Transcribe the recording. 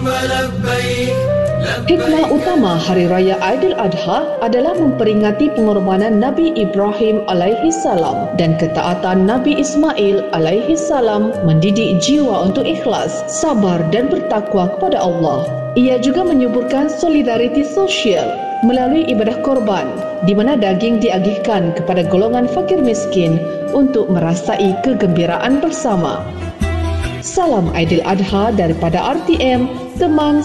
Hikmah utama Hari Raya Aidiladha adalah memperingati pengorbanan Nabi Ibrahim alaihi salam dan ketaatan Nabi Ismail alaihi salam mendidik jiwa untuk ikhlas, sabar dan bertakwa kepada Allah. Ia juga menyuburkan solidariti sosial melalui ibadah korban di mana daging diagihkan kepada golongan fakir miskin untuk merasai kegembiraan bersama. Salam Aidiladha daripada RTM, teman